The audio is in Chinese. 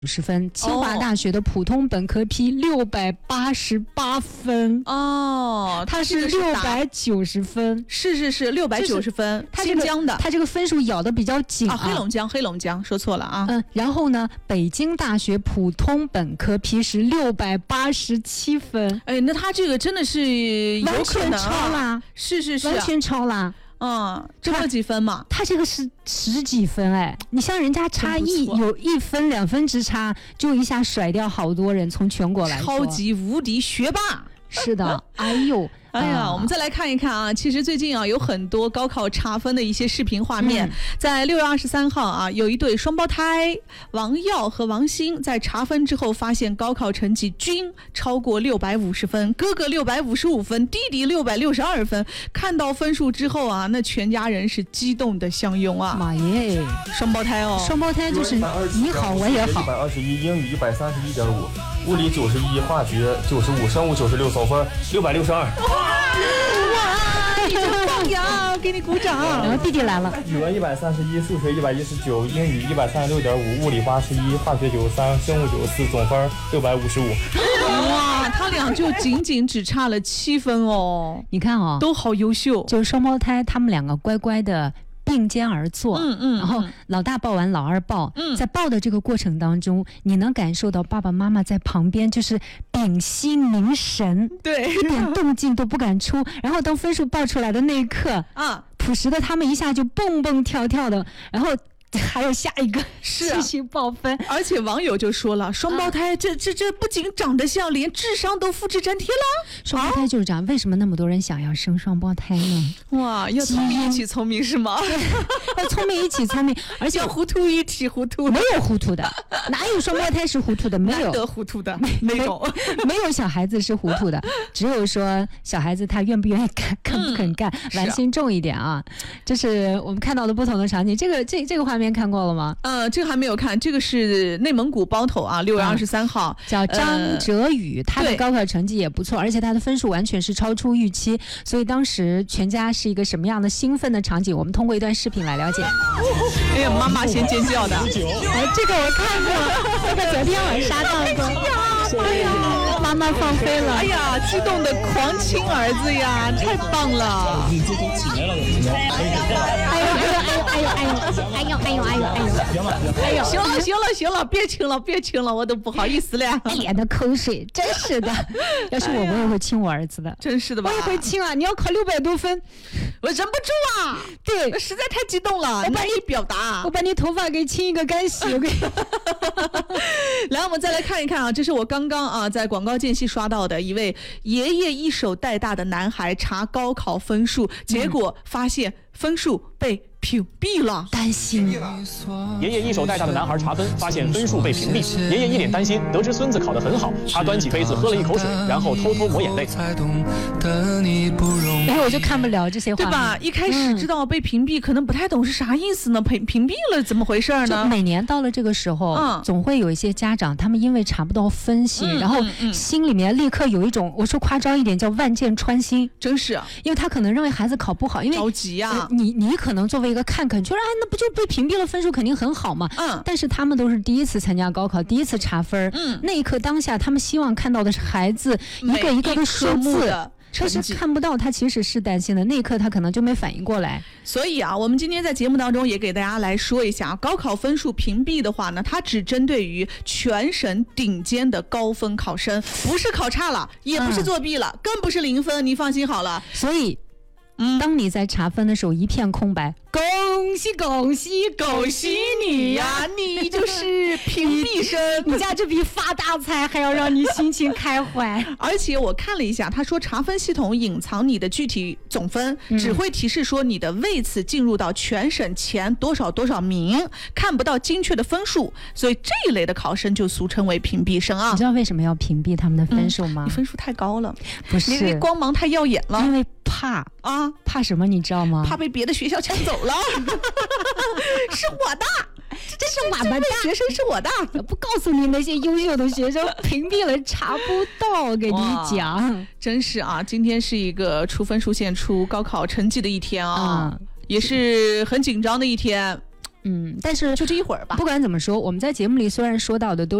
50分，清华大学的普通本科批688分哦， 他是690分， 是690分，新疆的， 他这个分数咬得比较紧啊。 黑龙江说错了啊。 然后呢，北京大学普通本科批是687分， 哎，那他这个真的是有可能完全超啦， 是完全超啦。 这么几分嘛？ 他这个是10几分哎，你像人家差有1分2分之差，就一下甩掉好多人，从全国来说， 超级无敌学霸。 是的，哎呦。 哎呀，我们再来看一看啊，其实最近啊有很多高考查分的一些视频画面。在6月23号啊，有一对双胞胎王耀和王鑫在查分之后发现高考成绩均超过650分，哥哥655分，弟弟662分。看到分数之后啊，那全家人是激动的相拥啊！ 妈耶， 双胞胎哦， 双胞胎就是你好我也好。 121，英语131.5，物理91，化学95，生物96，总分662。 哇，你真棒呀！给你鼓掌。 然后弟弟来了， 语文131，数学119，英语136.5，物理81，化学93，生物94，总分655。 哇，他俩就仅只差了7分哦。 你看哦， 都好优秀， 就是双胞胎，他们两个乖乖的并肩而坐，然后老大抱完老二抱，在抱的这个过程当中，你能感受到爸爸妈妈在旁边就是屏息凝神， 对， 一点动静都不敢出。然后当分数报出来的那一刻啊，朴实的他们一下就蹦蹦跳跳的，然后还有下一个继续报分。 而且网友就说了，双胞胎这不仅长得像，连智商都复制粘贴了。 双胞胎就是这样，为什么那么多人想要生双胞胎呢？ 哇，要聪明一起聪明是吗？ 要聪明一起聪明，而且要糊涂一起糊涂。 没有糊涂的，哪有双胞胎是糊涂的？没有， 难得糊涂的那种。 没有小孩子是糊涂的，只有说小孩子他愿不愿意干，肯不肯干，玩心重一点啊。这是我们看到的不同的场景。这个画面看过了吗？ 这个还没有看。这个是内蒙古包头啊，6月23号， 叫张哲宇，他的高考成绩也不错，而且他的分数完全是超出预期，所以当时全家是一个什么样的兴奋的场景？我们通过一段视频来了解。 哎呀，妈妈先尖叫的。 这个我看过，这个昨天晚上刷到过。哎呀，妈妈放飞了！ 哎呀，激动的狂亲儿子呀，太棒了！行了，别亲了，我都不好意思了， 一脸的口水，真是的。要是我也会亲我儿子的， 真是的吧？ 我也会亲啊！你要考600多分， 我忍不住啊！ 对， 实在太激动了，难以表达。 我把你头发给亲一个干洗。 来，我们再来看一看啊，这是我刚刚在广告间隙刷到的一位爷爷一手带大的男孩查高考分数，结果发现分数被屏蔽了， 担心。 爷爷一手带大的男孩查分，发现分数被屏蔽，爷爷一脸担心，得知孙子考得很好，他端起杯子喝了一口水，然后偷偷抹眼泪。 然后我就看不了这些话， 对吧？一开始知道被屏蔽，可能不太懂是啥意思呢？屏蔽了怎么回事呢？ 每年到了这个时候，总会有一些家长，他们因为查不到分析，然后心里面立刻有一种，我说夸张一点叫万箭穿心， 真是， 因为他可能认为孩子考不好，因为着急呀。 你可能作为一个看，觉得那不就被屏蔽了，分数肯定很好嘛。但是他们都是第一次参加高考，第一次查分，那一刻当下，他们希望看到的是孩子一个一个的数字。但是看不到，他其实是担心的，那一刻他可能就没反应过来。 所以啊，我们今天在节目当中也给大家来说一下，高考分数屏蔽的话呢，它只针对于全省顶尖的高分考生，不是考差了，也不是作弊了，更不是0分，你放心好了。 所以当你在查分的时候一片空白，恭喜你呀！ 你就是屏蔽生， 你家这比发大财还要让你心情开怀。 而且我看了一下，他说查分系统隐藏你的具体总分，只会提示说你的位次进入到全省前多少名，看不到精确的分数，所以这一类的考生就俗称为屏蔽生啊。 你知道为什么要屏蔽他们的分数吗？ 你分数太高了， 不是， 你光芒太耀眼了， 因为怕什么你知道吗？ 怕被别的学校抢走了。是我的， 这是我们的学生，是我的。 不告诉你那些优秀的学生屏蔽了，查不到。给你讲， 真是啊！今天是一个出分数线、出高考成绩的一天啊，也是很紧张的一天。 但是就这一会儿吧。 不管怎么说，我们在节目里虽然说到的都